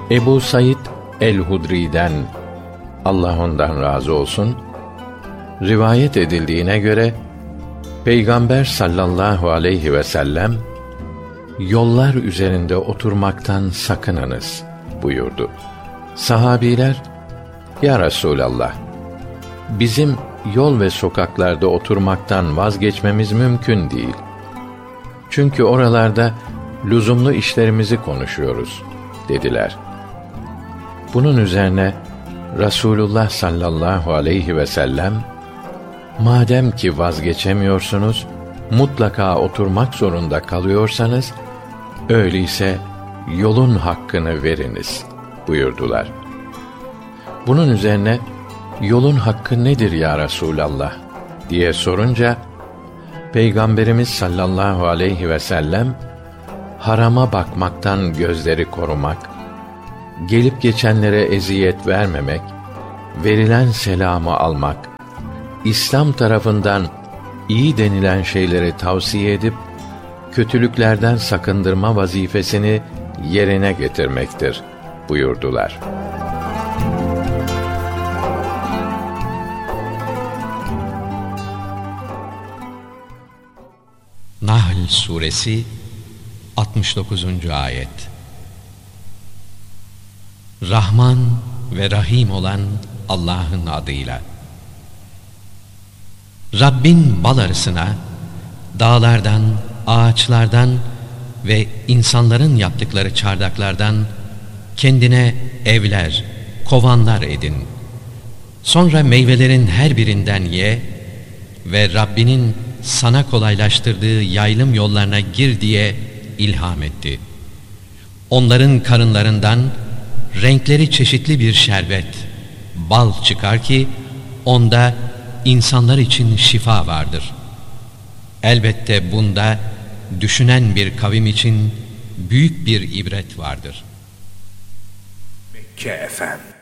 Ebu Said el-Hudri'den, Allah ondan razı olsun, rivayet edildiğine göre Peygamber sallallahu aleyhi ve sellem yollar üzerinde oturmaktan sakınınız buyurdu. Sahabiler, ya Resulallah, bizim yol ve sokaklarda oturmaktan vazgeçmemiz mümkün değil. Çünkü oralarda lüzumlu işlerimizi konuşuyoruz dediler. Bunun üzerine Resulullah sallallahu aleyhi ve sellem, madem ki vazgeçemiyorsunuz, mutlaka oturmak zorunda kalıyorsanız, öyleyse yolun hakkını veriniz buyurdular. Bunun üzerine, yolun hakkı nedir ya Resulallah diye sorunca, Peygamberimiz sallallahu aleyhi ve sellem, harama bakmaktan gözleri korumak, gelip geçenlere eziyet vermemek, verilen selamı almak, İslam tarafından iyi denilen şeyleri tavsiye edip, kötülüklerden sakındırma vazifesini yerine getirmektir buyurdular. Nahl Suresi 69. Ayet. Rahman ve Rahim olan Allah'ın adıyla. Rabbin bal arısına, dağlardan, ağaçlardan ve insanların yaptıkları çardaklardan kendine evler, kovanlar edin. Sonra meyvelerin her birinden ye ve Rabbinin sana kolaylaştırdığı yaylım yollarına gir diye ilham etti. Onların karınlarından renkleri çeşitli bir şerbet, bal çıkar ki onda insanlar için şifa vardır. Elbette bunda düşünen bir kavim için büyük bir ibret vardır. Mekke FM